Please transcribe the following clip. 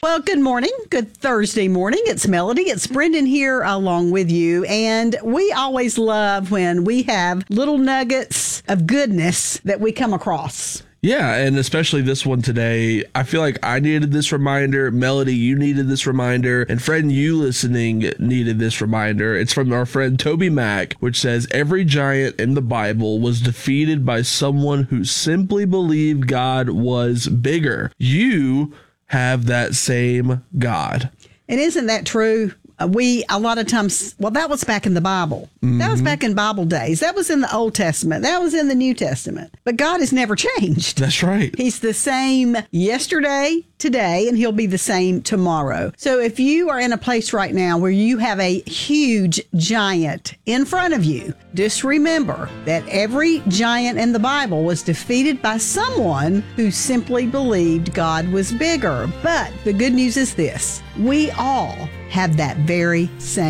Well, good morning. Good Thursday morning. It's Melody. It's Brendan here along with you. And we always love when we have little nuggets of goodness that we come across. Yeah, and especially this one today. I feel like I needed this reminder. Melody, you needed this reminder. And friend, you listening needed this reminder. It's from our friend Toby Mack, which says, every giant in the Bible was defeated by someone who simply believed God was bigger. You have that same God. And isn't that true? We, a lot of times, well, that was back in the Bible. Mm-hmm. That was back in Bible days. That was in the Old Testament. That was in the New Testament. But God has never changed. That's right. He's the same yesterday, today, and he'll be the same tomorrow. So if you are in a place right now where you have a huge giant in front of you, just remember that every giant in the Bible was defeated by someone who simply believed God was bigger. But the good news is this: we all have that very same